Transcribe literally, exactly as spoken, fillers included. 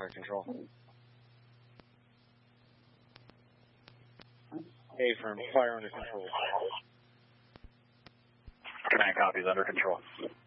Fire control. A firm, fire under control. Command copies under control.